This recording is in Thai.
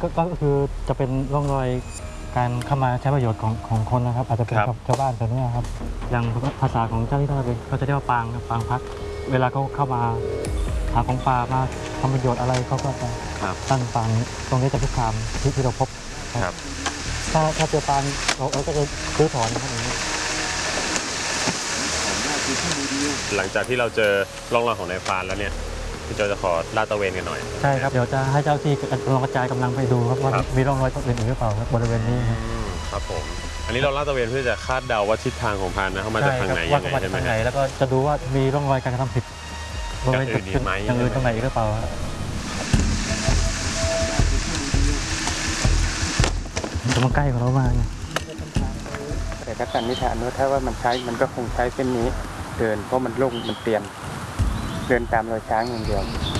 ก็คือจะเป็นร่องรอยการเข้ามาใช้ประโยชน์ของคนนะครับอาจจะเป็นกับชาวบ้านแต่นี้ครับอย่างภาษาของเจ้าหน้าที่เขาจะเรียกว่าปางครับปางพักเวลาเขาเข้ามาหาของป่ามาทำประโยชน์อะไรเขาก็จะตั้งปางตรงนี้จะคุกคามที่เราพบครับถ้าเจอปางเราก็จะรื้อถอนนะครับอย่างนี้หลังจากที่เราเจอร่องรอยของนายพรานแล้วเนี่ยพี่โจจะขอลาดตระเวนกันหน่อยใช่ครับเดี๋ยวจะให้เจ้าที่ลองกระจายกำลังไปดูครับว่ามีร่องรอยอื่นหรือเปล่าครับบริเวณนี้ครับผมอันนี้เราลาดตระเวนเพื่อจะคาดเดาว่าทิศทางของพรานนะเขามาจากทางไหนยังไงใช่ไหมแล้วก็จะดูว่ามีร่องรอยการกระทำผิดบริเวณจุดอย่างอื่นตรงไหนหรือเปล่าจะมาใกล้ของเรามากแต่ก็สันนิษฐานว่าถ้าว่ามันก็คงใช้เส้นนี้เดินเพราะมันโล่งมันเตียนเดินตามรอยช้างอย่างเดียว